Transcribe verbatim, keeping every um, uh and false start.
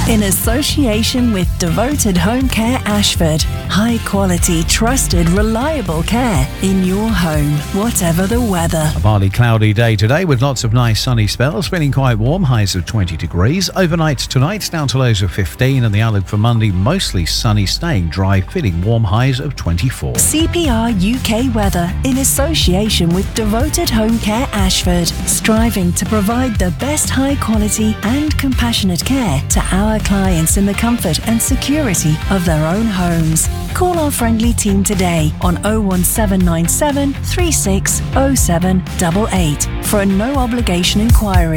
In association with Devoted Home Care Ashford. High quality, trusted, reliable care in your home, whatever the weather. A partly cloudy day today with lots of nice sunny spells, feeling quite warm, highs of twenty degrees. Overnight tonight, down to lows of fifteen, and the outlook for Monday, mostly sunny, staying dry, feeling warm, highs of twenty-four. C P R U K weather in association with Devoted Home Care Ashford, striving to provide the best high quality and compassionate care to our clients in the comfort and security of their own homes. Call our friendly team today on oh one seven nine seven, three six oh seven eight eight for a no obligation inquiry.